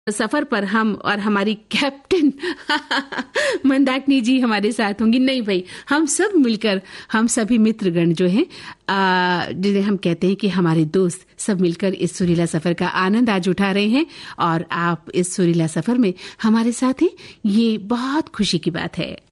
सफर पर हम और हमारी कैप्टन मंदाकिनी जी हमारे साथ होंगी। नहीं भाई, हम सब मिलकर, हम सभी मित्रगण जो हैं, जिन्हें हम कहते हैं कि हमारे दोस्त, सब मिलकर इस सुरीला सफर का आनंद आज उठा रहे हैं। और आप इस सुरीला सफर में हमारे साथ हैं, ये बहुत खुशी की बात है।